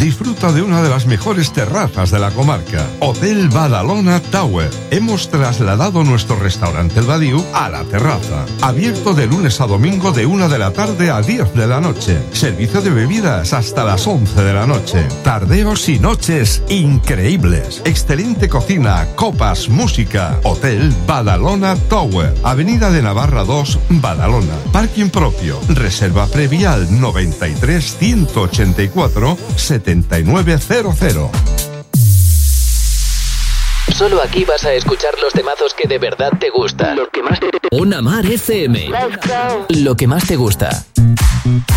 Disfruta de una de las mejores terrazas de la comarca, Hotel Badalona Tower. Hemos trasladado nuestro restaurante El Badiou a la terraza. Abierto de lunes a domingo de 1 de la tarde a 10 de la noche. Servicio de bebidas hasta las 11 de la noche. Tardeos y noches increíbles. Excelente cocina, copas, música. Hotel Badalona Tower. Avenida de Navarra 2, Badalona. Parking propio. Reserva previa al 93 184 7900. Solo aquí vas a escuchar los temazos que de verdad te gustan. Lo que más te... Una Mar FM. Lo que más te gusta.